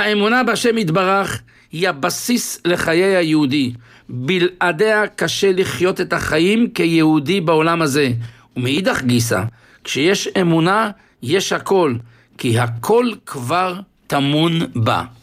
האמונה בהשם יתברך היא הבסיס לחיי היהודי. בלעדיה קשה לחיות את החיים כיהודי בעולם הזה. ומאידך גיסא, כשיש אמונה יש הכל, כי הכל כבר טמון בה.